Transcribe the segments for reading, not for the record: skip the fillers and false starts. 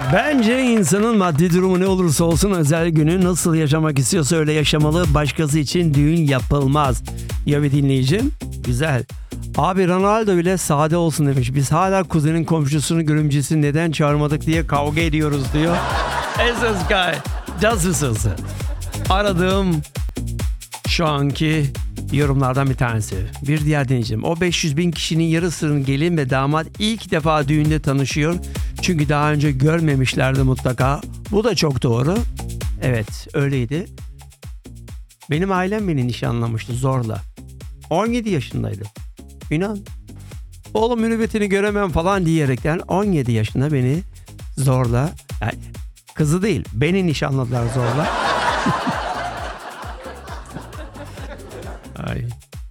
Bence insanın maddi durumu ne olursa olsun özel günü nasıl yaşamak istiyorsa öyle yaşamalı. Başkası için düğün yapılmaz. Ya bir dinleyicim? Güzel. Abi Ronaldo bile sade olsun demiş. Biz hala kuzenin komşusunu görümcesini neden çağırmadık diye kavga ediyoruz diyor. SS guy. Just aradığım şu anki yorumlardan bir tanesi. Bir diğer dinleyicim. O 500 bin kişinin yarısının gelin ve damat ilk defa düğünde tanışıyor. Çünkü daha önce görmemişlerdi mutlaka. Bu da çok doğru. Evet, öyleydi. Benim ailem beni nişanlamıştı zorla. 17 yaşındaydı. İnan. Oğlum mürüvvetini göremem falan diyerekten 17 yaşında beni zorla, yani kızı değil beni nişanladılar zorla. Ay.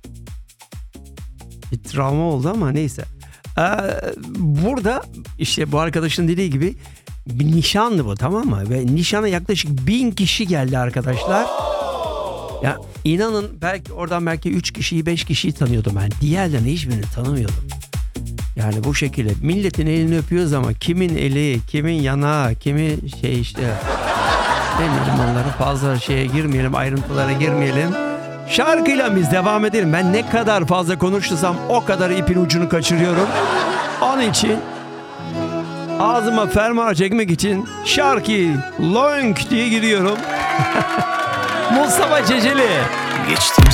Bir travma oldu ama neyse. Burada işte bu arkadaşın dediği gibi bir nişandı bu, tamam mı? Ve nişana yaklaşık 1000 kişi geldi arkadaşlar. Ya inanın belki 3 kişiyi 5 kişiyi tanıyordum ben. Diğerlerini hiçbirini tanımıyordum. Yani bu şekilde milletin elini öpüyoruz ama kimin eli, kimin yanağı, kimin işte demeyelim, onları fazla şeye girmeyelim, ayrıntılara girmeyelim. Şarkıyla biz devam edelim. Ben ne kadar fazla konuştuysam o kadar ipin ucunu kaçırıyorum. Onun için ağzıma fermuar çekmek için şarkıyı long diye giriyorum. Mustafa Ceceli. Geçtim